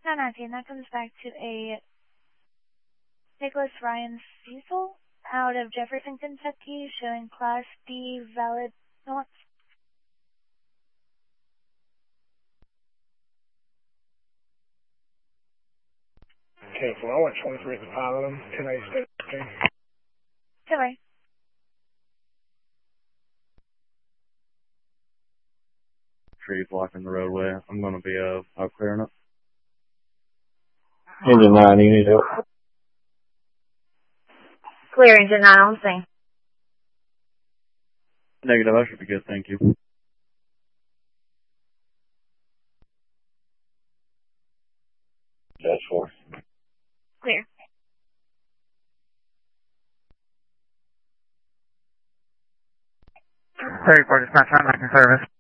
1019, that comes back to a Nicholas Ryan Cecil out of Jefferson, Kentucky, showing Class D valid north. Okay, well, I went 23 at the pilot of them, 1086. Okay. Sorry. Tree blocking the roadway. I'm going to be out clearing it. Engine 9, you need help? Clear, Engine 9 on scene. Negative, I should be good, thank you. That's 4. Clear. 34, dispatch, I'm back in service.